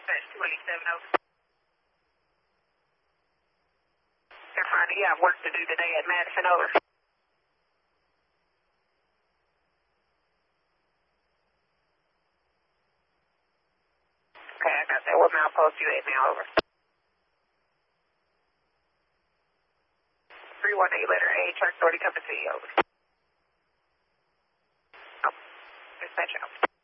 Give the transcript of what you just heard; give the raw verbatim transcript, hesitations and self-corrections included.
two eighty-seven over. They're fine. You got work to do today at Madison, over. Okay, I got that. What milepost you at now, over? three one eight letter A, truck authority coming to you, over. Oh, dispatch out.